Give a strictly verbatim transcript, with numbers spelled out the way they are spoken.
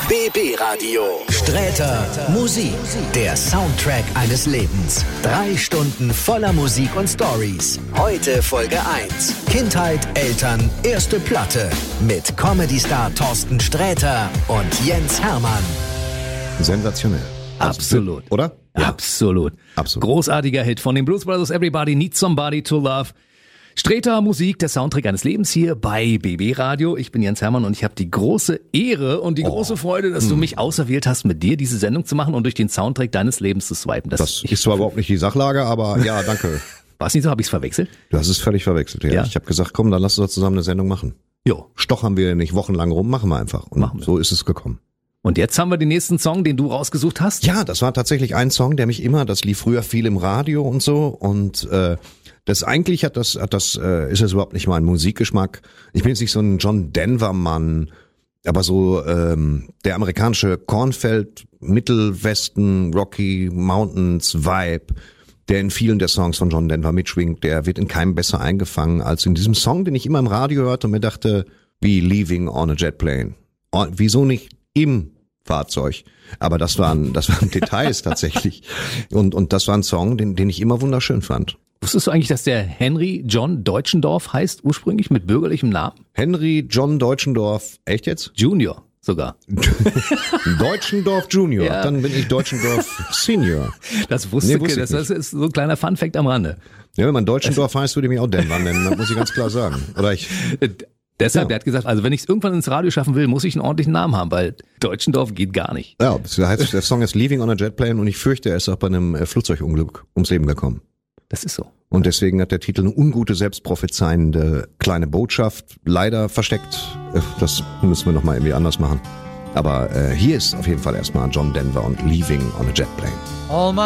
B B-Radio. Sträter Musik. Der Soundtrack eines Lebens. Drei Stunden voller Musik und Stories. Heute Folge eins. Kindheit, Eltern, erste Platte. Mit Comedy-Star Thorsten Sträter und Jens Hermann. Sensationell. Absolut. Oder? Ja. Absolut. Absolut. Großartiger Hit von den Blues Brothers. Everybody Needs Somebody to Love. Sträter Musik, der Soundtrack eines Lebens hier bei B B Radio. Ich bin Jens Hermann und ich habe die große Ehre und die oh. große Freude, dass du mich auserwählt hast, mit dir diese Sendung zu machen und durch den Soundtrack deines Lebens zu swipen. Das, das ist zwar überhaupt nicht die Sachlage, aber ja, danke. War es nicht so? Habe ich es verwechselt? Du hast es völlig verwechselt, ja. ja. Ich habe gesagt, komm, dann lass uns doch zusammen eine Sendung machen. Jo. Stochern wir nicht wochenlang rum, machen wir einfach. Und machen wir. So ist es gekommen. Und jetzt haben wir den nächsten Song, den du rausgesucht hast? Ja, das war tatsächlich ein Song, der mich immer, das lief früher viel im Radio und so und äh, das eigentlich hat das, hat das äh, ist das überhaupt nicht mein Musikgeschmack. Ich bin jetzt nicht so ein John Denver-Mann, aber so ähm, der amerikanische Kornfeld, Mittelwesten, Rocky Mountains Vibe, der in vielen der Songs von John Denver mitschwingt, der wird in keinem besser eingefangen als in diesem Song, den ich immer im Radio hörte und mir dachte, wie Leaving on a Jet Plane. Wieso nicht im Fahrzeug? Aber das waren, das waren Details tatsächlich. Und, und das war ein Song, den, den ich immer wunderschön fand. Wusstest du eigentlich, dass der Henry John Deutschendorf heißt, ursprünglich mit bürgerlichem Namen? Henry John Deutschendorf, echt jetzt? Junior sogar. Deutschendorf Junior, ja. Dann bin ich Deutschendorf Senior. Das wusste, nee, wusste ich. Das, das ist so ein kleiner Funfact am Rande. Ja, wenn man Deutschendorf heißt, würde ich mich auch Denver nennen, das muss ich ganz klar sagen. Oder ich... Deshalb, ja. Der hat gesagt, also wenn ich es irgendwann ins Radio schaffen will, muss ich einen ordentlichen Namen haben, weil Deutschendorf geht gar nicht. Ja, das heißt, der Song ist Leaving on a Jet Plane und ich fürchte, er ist auch bei einem Flugzeugunglück ums Leben gekommen. Das ist so. Und deswegen hat der Titel eine ungute, selbstprophezeiende kleine Botschaft, leider versteckt. Das müssen wir nochmal irgendwie anders machen. Aber äh, hier ist auf jeden Fall erstmal John Denver und Leaving on a Jet Plane. All my